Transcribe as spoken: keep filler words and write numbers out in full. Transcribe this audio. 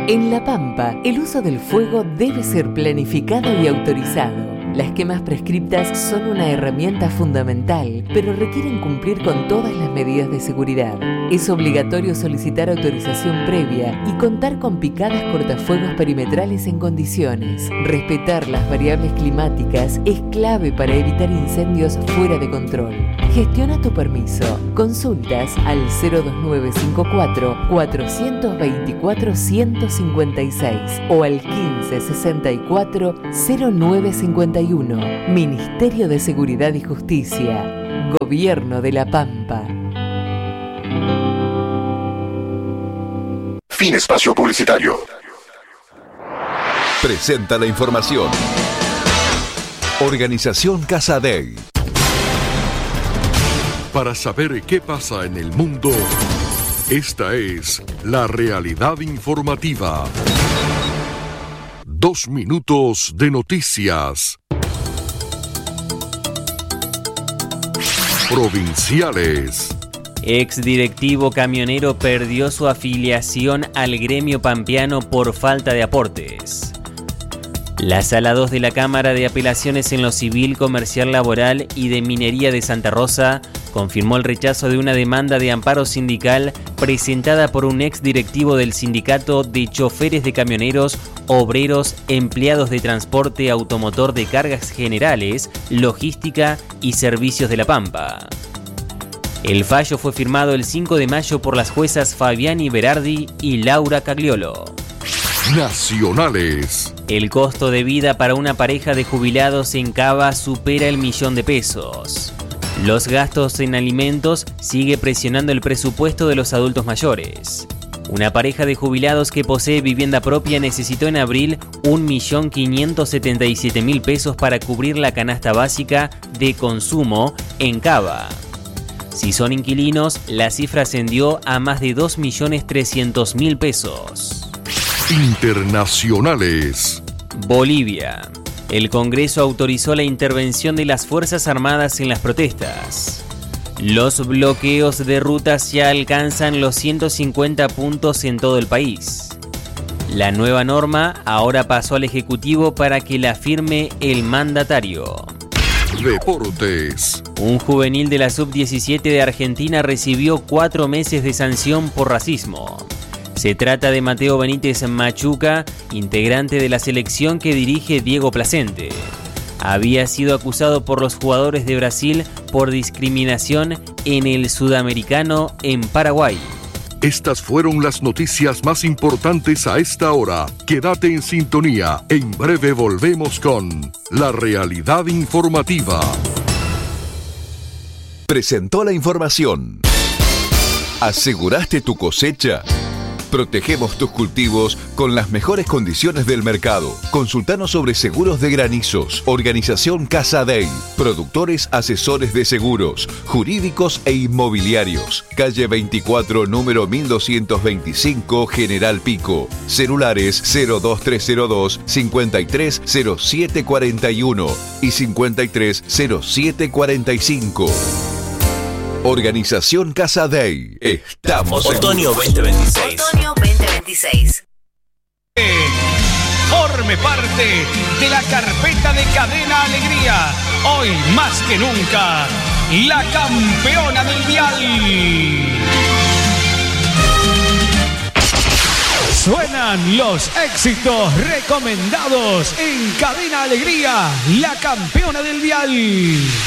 En La Pampa, el uso del fuego debe ser planificado y autorizado. Las quemas prescriptas son una herramienta fundamental, pero requieren cumplir con todas las medidas de seguridad. Es obligatorio solicitar autorización previa y contar con picadas cortafuegos perimetrales en condiciones. Respetar las variables climáticas es clave para evitar incendios fuera de control. Gestiona tu permiso. Consultas al cero dos nueve cinco cuatro, cuatro dos cuatro, uno cinco seis o al quince sesenta y cuatro, cero nueve cincuenta y uno. Ministerio de Seguridad y Justicia. Gobierno de La Pampa. Fin espacio publicitario. Presenta la información. Organización Casadei. Para saber qué pasa en el mundo, esta es la realidad informativa. Dos minutos de noticias. Provinciales. Exdirectivo camionero perdió su afiliación al gremio pampeano por falta de aportes. La Sala dos de la Cámara de Apelaciones en lo Civil, Comercial, Laboral y de Minería de Santa Rosa confirmó el rechazo de una demanda de amparo sindical presentada por un exdirectivo del Sindicato de Choferes de Camioneros, Obreros, Empleados de Transporte Automotor de Cargas Generales, Logística y Servicios de La Pampa. El fallo fue firmado el cinco de mayo por las juezas Fabiani Berardi y Laura Cagliolo. Nacionales. El costo de vida para una pareja de jubilados en Cava supera el millón de pesos. Los gastos en alimentos sigue presionando el presupuesto de los adultos mayores. Una pareja de jubilados que posee vivienda propia necesitó en abril un millón quinientos setenta y siete mil pesos para cubrir la canasta básica de consumo en Cava. Si son inquilinos, la cifra ascendió a más de dos millones trescientos mil pesos. Internacionales. Bolivia. El Congreso autorizó la intervención de las Fuerzas Armadas en las protestas. Los bloqueos de rutas ya alcanzan los ciento cincuenta puntos en todo el país. La nueva norma ahora pasó al Ejecutivo para que la firme el mandatario. Deportes. Un juvenil de la sub diecisiete de Argentina recibió cuatro meses de sanción por racismo. Se trata de Mateo Benítez Machuca, integrante de la selección que dirige Diego Placente. Había sido acusado por los jugadores de Brasil por discriminación en el Sudamericano en Paraguay. Estas fueron las noticias más importantes a esta hora. Quédate en sintonía. En breve volvemos con La Realidad Informativa. Presentó la información. ¿Aseguraste tu cosecha? Protegemos tus cultivos con las mejores condiciones del mercado. Consultanos sobre seguros de granizos. Organización Casadei. Productores asesores de seguros, jurídicos e inmobiliarios. Calle veinticuatro, número mil doscientos veinticinco, General Pico. Celulares cero dos tres cero dos, cinco tres cero siete cuatro uno y cinco tres cero siete cuatro cinco. Organización Casadei. Estamos Otoño veinte veintiséis. Otoño veinte veintiséis. Forme parte de la carpeta de Cadena Alegría. Hoy más que nunca, la campeona del dial. Suenan los éxitos recomendados en Cadena Alegría, la campeona del dial.